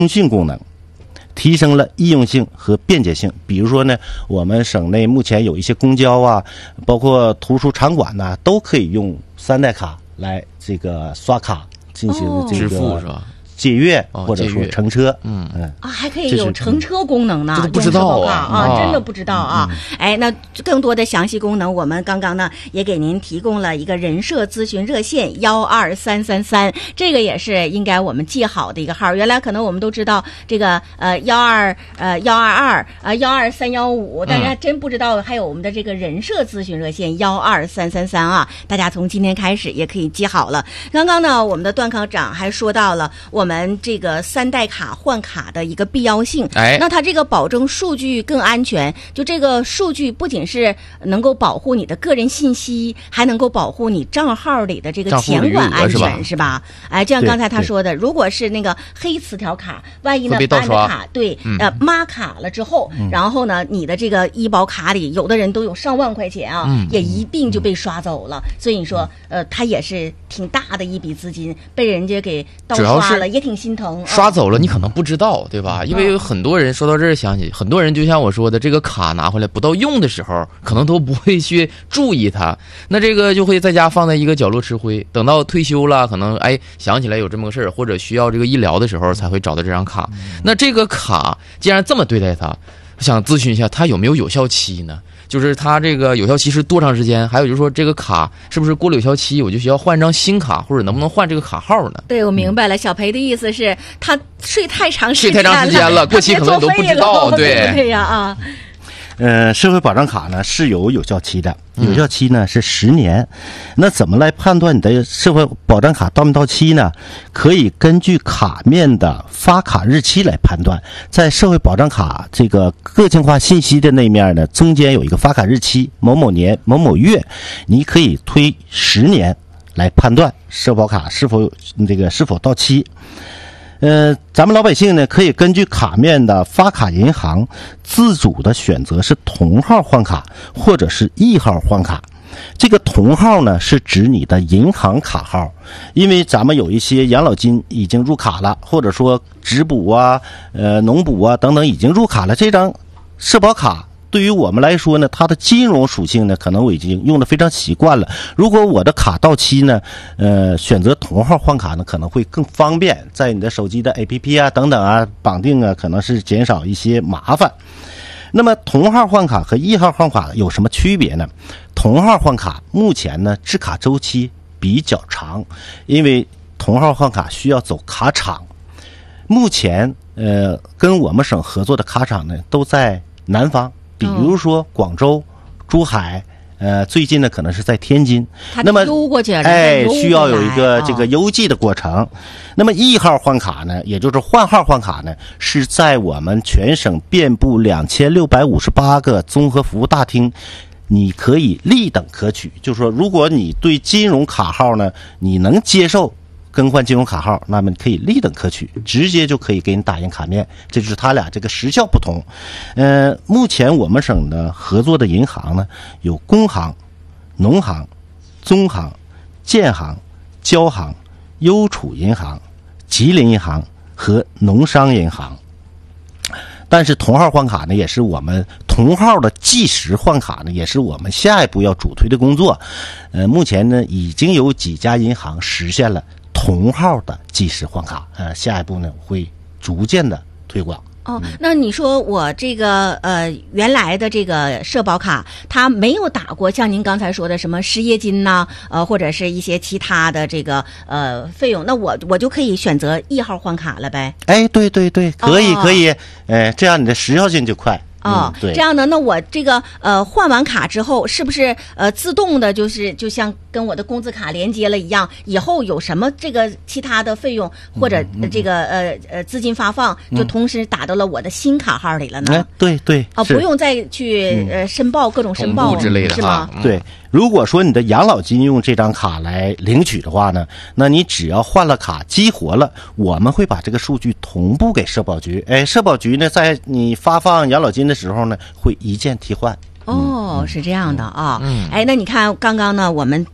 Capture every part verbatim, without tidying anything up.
通信功能，提升了易用性和便捷性。比如说呢，我们省内目前有一些公交啊，包括图书场馆呐、啊，都可以用三代卡来这个刷卡进行这个支付是吧？ 借阅或者说乘车， 嗯嗯啊，还可以有乘车功能呢， 这都不知道啊啊，真的不知道啊。哎，那更多的详细功能，我们刚刚呢也给您提供了一个人社咨询热线幺二三三三，这个也是应该我们记好的一个号。原来可能我们都知道这个呃幺二呃幺二二呃幺二三幺五，大家真不知道还有我们的这个人社咨询热线幺二三三三啊。大家从今天开始也可以记好了。刚刚呢，我们的段科长还说到了我们。我们这个三代卡换卡的一个必要性， 哎， 那它这个保证数据更安全，就这个数据不仅是能够保护你的个人信息，还能够保护你账号里的这个钱管安全，是吧？哎，这样刚才他说的，如果是那个黑磁条卡，万一呢把你的卡对、嗯、呃抹卡了之后、嗯，然后呢你的这个医保卡里有的人都有上万块钱啊，嗯、也一并就被刷走了。嗯、所以你说，呃，它也是挺大的一笔资金被人家给盗刷了，也挺心疼。 刷走了你可能不知道，对吧？因为有很多人说到这儿想起，很多人就像我说的，这个卡拿回来不到用的时候，可能都不会去注意它，那这个就会在家放在一个角落吃灰，等到退休了，可能哎想起来有这么个事儿，或者需要这个医疗的时候才会找到这张卡。那这个卡既然这么对待它，想咨询一下它有没有有效期呢？就是它这个有效期是多长时间？还有就是说这个卡是不是过了有效期，我就需要换一张新卡，或者能不能换这个卡号呢？ 对，我明白了。小裴的意思是，他睡太长时间睡太长时间了，过期可能都不知道，对对呀啊。 呃，社会保障卡呢是有有效期的，有效期呢是十年。那怎么来判断你的社会保障卡到没到期呢？可以根据卡面的发卡日期来判断。在社会保障卡这个个性化信息的那面呢，中间有一个发卡日期，某某年某某月，你可以推十年来判断社保卡是否这个是否到期。呃，咱们老百姓呢，可以根据卡面的发卡银行自主的选择是同号换卡或者是异号换卡。这个同号呢是指你的银行卡号，因为咱们有一些养老金已经入卡了，或者说职补啊、呃农补啊等等已经入卡了，这张社保卡对于我们来说呢，它的金融属性呢，可能我已经用的非常习惯了。如果我的卡到期呢，呃，选择同号换卡呢，可能会更方便，在你的手机的 A P P 啊等等啊绑定啊，可能是减少一些麻烦。那么同号换卡和异号换卡有什么区别呢？同号换卡目前呢制卡周期比较长，因为同号换卡需要走卡场。目前呃跟我们省合作的卡场呢都在南方。比如说广州、珠海，呃，最近呢可能是在天津。那么邮过去， 哎，需要有一个这个邮寄的过程。那么一号换卡呢，也就是换号换卡呢，是在我们全省遍布两千六百五十八个综合服务大厅，你可以立等可取。就是说，如果你对金融卡号呢，你能接受更换金融卡号，那么可以立等可取，直接就可以给你打印卡面，这就是它俩这个时效不同。呃，目前我们省的合作的银行呢，有工行、农行、中行、建行、交行、邮储银行、吉林银行和农商银行。但是同号换卡呢，也是我们同号的即时换卡呢，也是我们下一步要主推的工作。呃，目前呢，已经有几家银行实现了同号的即时换卡，呃，下一步呢会逐渐的推广。 哦，那你说我这个呃原来的这个社保卡，它没有打过像您刚才说的什么失业金呐、啊，呃或者是一些其他的这个呃费用，那我我就可以选择一号换卡了呗？ 哎，对对对，可以、哦、可以，呃，这样你的时效性就快。 哦、嗯，对，这样呢，那我这个呃换完卡之后，是不是呃自动的，就是就像跟我的工资卡连接了一样，以后有什么这个其他的费用或者这个呃呃资金发放，就同时打到了我的新卡号里了呢？ 嗯、对对， 哦，不用再去呃申报各种申报之类的是吗？ 对。如果说你的养老金用这张卡来领取的话呢，那你只要换了卡激活了，我们会把这个数据同步给社保局。哎，社保局呢，在你发放养老金的时候呢，会一键替换。 哦，是这样的啊。嗯，哎，那你看刚刚呢，我们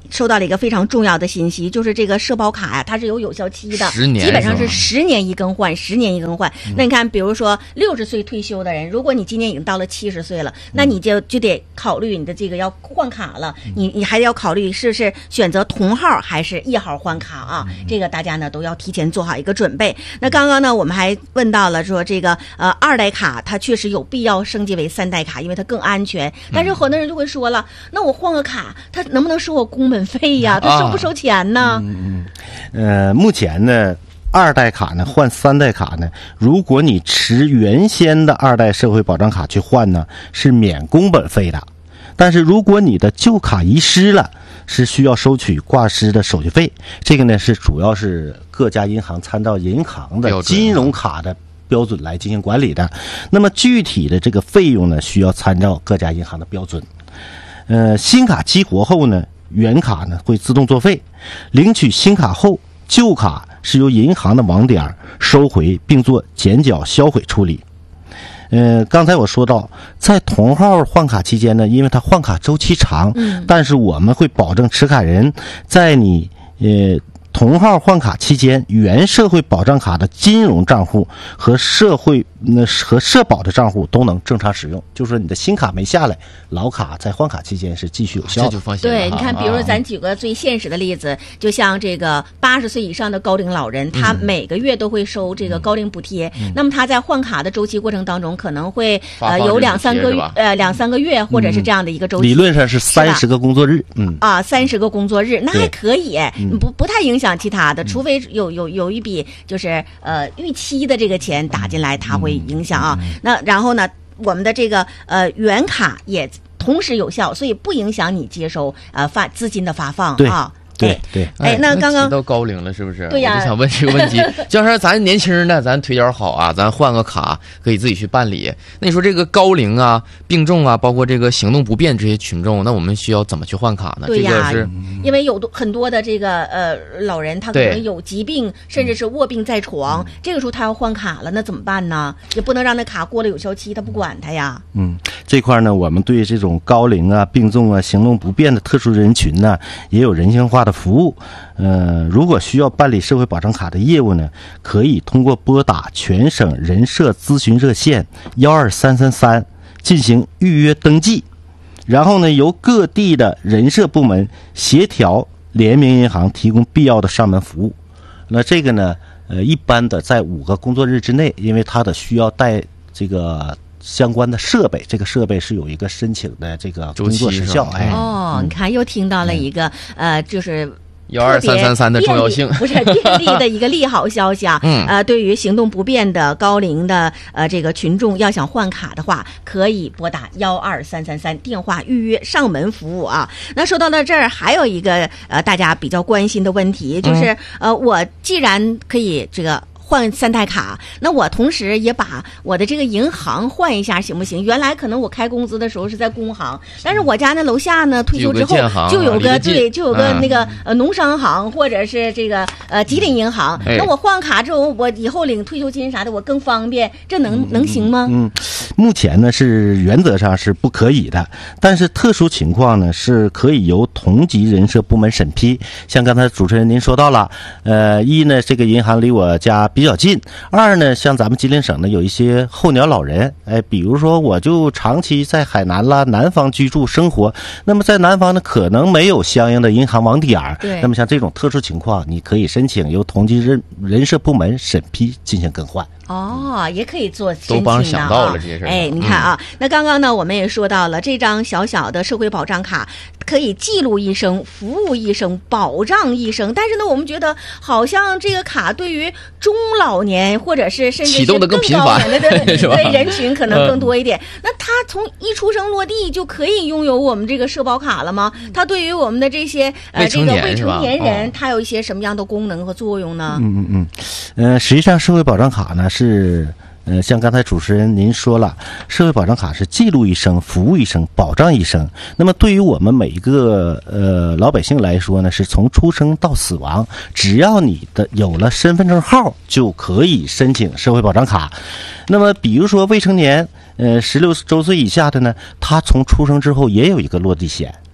收到了一个非常重要的信息，就是这个社保卡呀、啊，它是有有效期的， 十年基本上是十年一更换，十年一更换。嗯、那你看，比如说六十岁退休的人，如果你今年已经到了七十岁了，那你就就得考虑你的这个要换卡了，嗯、你你还要考虑是不是选择同号还是一号换卡啊？嗯、这个大家呢都要提前做好一个准备。那刚刚呢，我们还问到了说这个呃二代卡，它确实有必要升级为三代卡，因为它更安全。但是很多人就会说了，嗯、那我换个卡，它能不能收我工本费呀？它收不收钱呢？ 啊、嗯嗯，呃，目前呢，二代卡呢换三代卡呢，如果你持原先的二代社会保障卡去换呢，是免工本费的。但是如果你的旧卡遗失了，是需要收取挂失的手续费。这个呢是主要是各家银行参照银行的金融卡的标准来进行管理的。那么具体的这个费用呢，需要参照各家银行的标准。呃，新卡激活后呢，原卡呢会自动作废，领取新卡后，旧卡是由银行的网点收回并做剪缴销毁处理。呃，刚才我说到，在同号换卡期间呢，因为它换卡周期长，嗯，但是我们会保证持卡人在你呃同号换卡期间，原社会保障卡的金融账户和社会那、呃、和社保的账户都能正常使用。就是说，你的新卡没下来，老卡在换卡期间是继续有效的。 这就放心了。 对，你看，比如说咱举个最现实的例子，啊、就像这个八十岁以上的高龄老人，他每个月都会收这个高龄补贴。嗯、那么他在换卡的周期过程当中，可能会呃有两三个月呃两三个月，或者是这样的一个周期。 理论上是三十个工作日。嗯啊，三十个工作日，那还可以，嗯、不不太影响其他的，除非有有有一笔就是呃逾期的这个钱打进来，它会影响啊。嗯、那然后呢，我们的这个呃原卡也同时有效，所以不影响你接收呃发资金的发放啊。 对对， 哎，那刚刚提到高龄了，是不是？ 对呀， 我就想问这个问题。就说咱年轻的，咱腿脚好啊，咱换个卡可以自己去办理。那你说这个高龄啊、病重啊，包括这个行动不便这些群众，那我们需要怎么去换卡呢？ 对呀， 这个是因为有很多的这个呃老人，他可能有疾病，甚至是卧病在床，这个时候他要换卡了，那怎么办呢？也不能让那卡过了有效期，他不管他呀。 嗯，这块呢，我们对这种高龄啊、病重啊、行动不便的特殊人群呢，也有人性化的服务。呃，如果需要办理社会保障卡的业务呢，可以通过拨打全省人社咨询热线幺二三三三进行预约登记，然后呢，由各地的人社部门协调联名银行提供必要的上门服务。那这个呢，呃，一般的在五个工作日之内，因为它的需要带这个相关的设备，这个设备是有一个申请的这个工作时效。哎， 哦，你看又听到了一个、嗯、呃，就是幺二三三三的重要性， 不是便利的一个利好消息啊。嗯，呃，对于行动不便的高龄的呃这个群众，要想换卡的话，可以拨打幺二三三三电话预约上门服务啊。那说到到这儿，还有一个呃大家比较关心的问题，就是、嗯、呃，我既然可以这个换三代卡，那我同时也把我的这个银行换一下行不行？原来可能我开工资的时候是在工行，但是我家那楼下呢退休之后就有个对就有个那个呃农商行或者是这个呃吉林银行，那我换卡之后，我以后领退休金啥的我更方便，这能能行吗？ 嗯，目前呢是原则上是不可以的，但是特殊情况呢是可以由同级人社部门审批。像刚才主持人您说到了，呃，一呢这个银行离我家比较近，二呢，像咱们吉林省呢有一些候鸟老人，哎，比如说我就长期在海南啦、南方居住生活，那么在南方呢可能没有相应的银行网点，对，那么像这种特殊情况，你可以申请由同级人人社部门审批进行更换。 哦，也可以做申请的啊。 都帮想到了这些事。 哎，你看啊，嗯、那刚刚呢，我们也说到了，这张小小的社会保障卡可以记录一生、服务一生、保障一生。但是呢，我们觉得好像这个卡对于中老年或者是甚至是更高年的对对人群可能更多一点。那他从一出生落地就可以拥有我们这个社保卡了吗？他对于我们的这些呃这个未成年人，他有一些什么样的功能和作用呢？ 嗯嗯嗯，呃，实际上社会保障卡呢是。呃，像刚才主持人您说了，社会保障卡是记录一生、服务一生、保障一生。那么对于我们每一个呃老百姓来说呢，是从出生到死亡，只要你的有了身份证号，就可以申请社会保障卡。那么比如说未成年，呃，十六周岁以下的呢，他从出生之后也有一个落地险。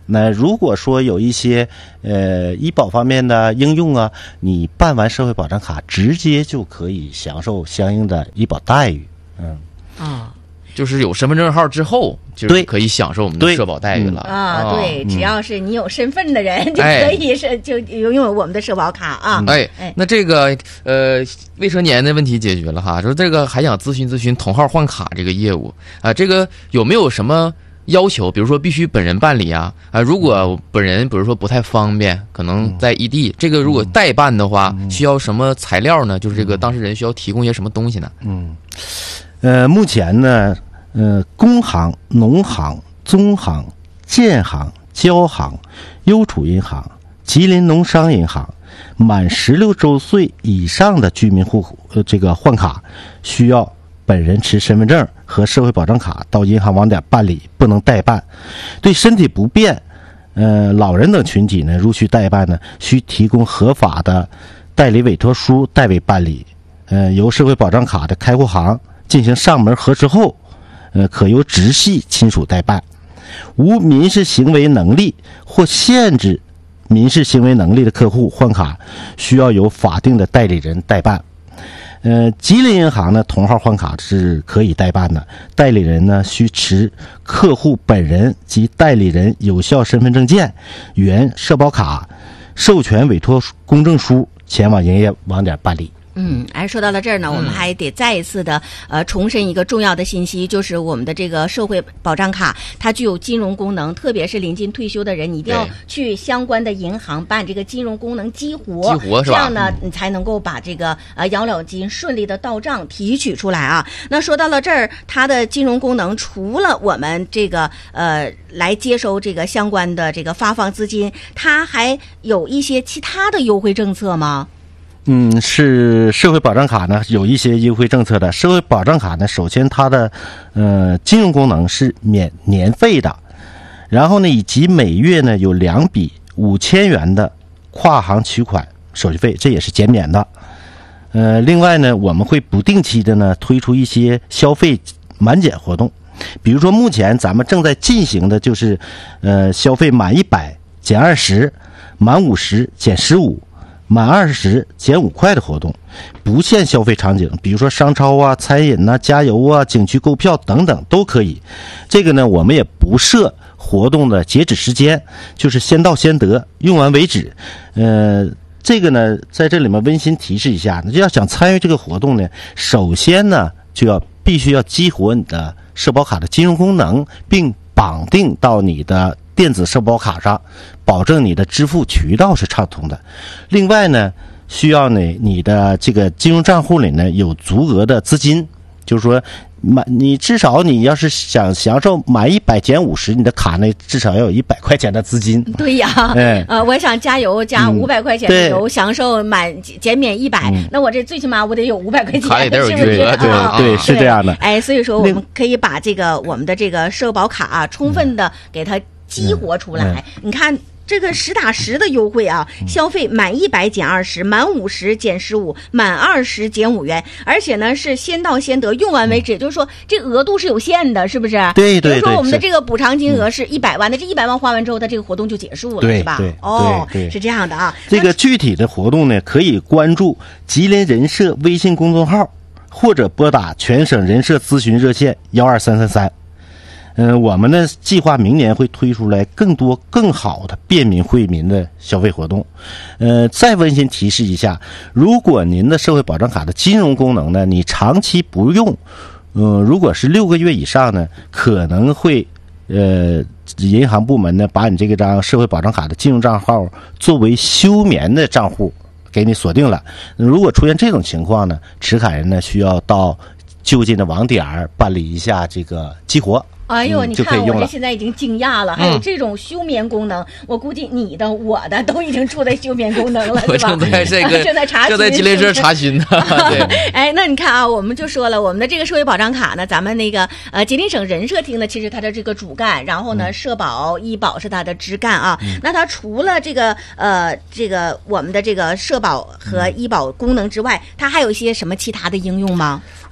那如果说有一些呃医保方面的应用啊，你办完社会保障卡，直接就可以享受相应的医保待遇。嗯啊。 就是有身份证号之后，就是可以享受我们的社保待遇了啊！对，只要是你有身份的人，就哎可以是就拥有我们的社保卡啊！ 哎，那这个呃未成年的问题解决了哈，说这个还想咨询咨询同号换卡这个业务啊，这个有没有什么要求？比如说必须本人办理啊啊，如果本人比如说不太方便，可能在异地，这个如果代办的话，需要什么材料呢？就是这个当事人需要提供一些什么东西呢？ 嗯。呃，目前呢，呃，工行、农行、中行、建行、交行、邮储银行、吉林农商银行，满十六周岁以上的居民户呃这个换卡，需要本人持身份证和社会保障卡到银行网点办理，不能代办。对身体不便、呃老人等群体呢，如需代办呢，需提供合法的代理委托书代为办理。呃，由社会保障卡的开户行进行上门核实后，呃，可由直系亲属代办。无民事行为能力或限制民事行为能力的客户换卡，需要由法定的代理人代办。呃，吉林银行呢，同号换卡是可以代办的，代理人呢需持客户本人及代理人有效身份证件、原社保卡、授权委托公证书前往营业网点办理。 嗯，哎，说到了这儿呢，我们还得再一次的呃重申一个重要的信息，就是我们的这个社会保障卡，它具有金融功能，特别是临近退休的人，你一定要去相关的银行办这个金融功能激活， 激活是吧？ 这样呢，你才能够把这个呃养老金顺利的到账提取出来啊。那说到了这儿，它的金融功能除了我们这个呃来接收这个相关的这个发放资金，它还有一些其他的优惠政策吗？ 嗯，是社会保障卡呢有一些优惠政策的。社会保障卡呢，首先它的呃金融功能是免年费的，然后呢以及每月呢有两笔五千元的跨行取款手续费，这也是减免的。呃，另外呢，我们会不定期的呢推出一些消费满减活动，比如说目前咱们正在进行的就是呃消费满一百减二十，满五十减十五。满二十减五块的活动，不限消费场景，比如说商超啊、餐饮啊、加油啊、景区购票等等都可以。这个呢，我们也不设活动的截止时间，就是先到先得，用完为止。呃，这个呢，在这里面温馨提示一下，要想参与这个活动呢，首先呢，就要必须要激活你的社保卡的金融功能，并绑定到你的电子社保卡上，保证你的支付渠道是畅通的。另外呢，需要呢你的这个金融账户里呢有足额的资金，就是说满你至少你要是想享受满一百减五十，你的卡内至少要有一百块钱的资金。 对呀，哎、呃，我想加油加五百块钱的油，嗯、享受满减免一百、嗯，那我这最起码我得有五百块钱， 卡里得有余额， 对、啊、对，是这样的。 哎，所以说我们可以把这个我们的这个社保卡啊，充分的给它激活出来。嗯嗯、你看。这个实打实的优惠啊，消费满一百减二十，满五十减十五，满二十减五元，而且呢是先到先得，用完为止，就是说这额度是有限的，是不是？ 对对对。 比如说我们的这个补偿金额是一百万，那这一百万花完之后，它这个活动就结束了，是吧？ 对， 哦， 对， 是这样的啊。 这个具体的活动呢，可以关注吉林人社微信公众号，或者拨打全省人社咨询热线幺二三三三。嗯、呃，我们呢计划明年会推出来更多更好的便民惠民的消费活动。呃，再温馨提示一下，如果您的社会保障卡的金融功能呢，你长期不用，嗯、呃，如果是六个月以上呢，可能会呃银行部门呢把你这个张社会保障卡的金融账号作为休眠的账户给你锁定了。如果出现这种情况呢，持卡人呢需要到就近的网点办理一下这个激活。 哎呦， 嗯、 你看我这现在已经惊讶了，还有这种休眠功能，嗯、我估计你的、我的都已经处在休眠功能了， 我正在这个正在查询， 正在吉林社查询呢。对， 哎，那你看啊，我们就说了，我们的这个社会保障卡呢，咱们那个呃吉林省人社厅呢，其实它的这个主干，然后呢，嗯、社保、医保是它的支干啊。嗯、那它除了这个呃这个我们的这个社保和医保功能之外，它还有一些什么其他的应用吗？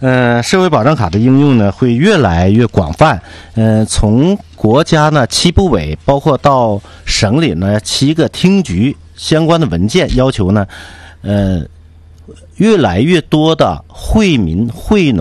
呃，社会保障卡的应用呢会越来越广泛。嗯、呃，从国家呢七部委，包括到省里呢七个厅局相关的文件要求呢，呃，越来越多的惠民惠农。